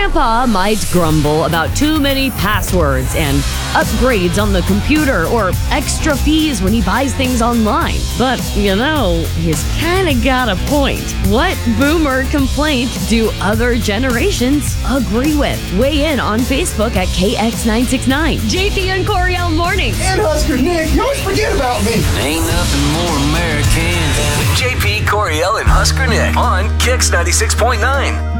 Grandpa might grumble about too many passwords and upgrades on the computer or extra fees when he buys things online. But, he's kind of got a point. What boomer complaint do other generations agree with? Weigh in on Facebook at KX969. JP and Coriel Mornings. And Husker Nick, you always forget about me. Ain't nothing more American than JP, Coriel, and Husker Nick on KX 96.9.